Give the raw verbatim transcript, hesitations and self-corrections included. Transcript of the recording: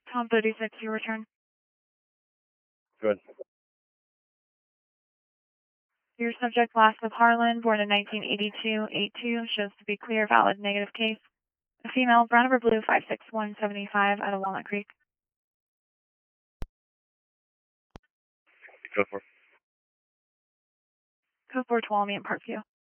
Tom thirty-six, your return. Good. Your subject, last of Harlan, born in nineteen eighty-two, eight two, shows to be clear, valid, negative case. A female, brown over blue, five six one seventy-five, out of Walnut Creek. Go for Code four Tuolumne in Parkview.